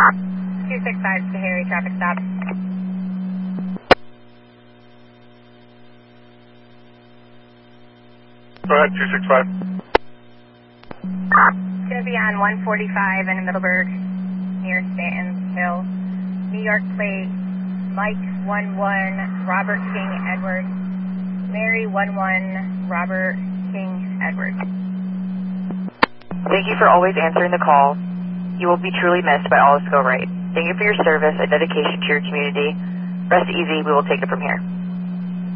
265 Sahari traffic stop. Go ahead, 265. It's going to be on 145 in Middleburg, near Stanton Hill. New York plate, Mike 11, Robert King Edward. Mary 11, Robert King Edward. Thank you for always answering the call. You will be truly missed by all of Go Right. Thank you for your service and dedication to your community. Rest easy, we will take it from here.